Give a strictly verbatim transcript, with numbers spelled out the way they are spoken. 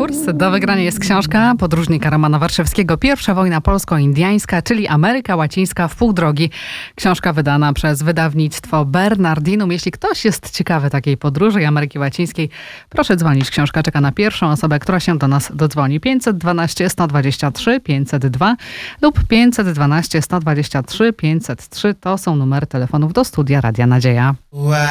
konkurs. Do wygrania jest książka podróżnika Romana Warszewskiego Pierwsza wojna polsko-indyjska, czyli Ameryka Łacińska w pół drogi. Książka wydana przez wydawnictwo Bernardinum. Jeśli ktoś jest ciekawy takiej podróży i Ameryki Łacińskiej, proszę dzwonić. Książka czeka na pierwszą osobę, która się do nas dodzwoni. pięćset dwanaście sto dwadzieścia trzy pięćset dwa lub pięćset dwanaście sto dwadzieścia trzy pięćset trzy to są numery telefonów do studia Radia Nadzieja.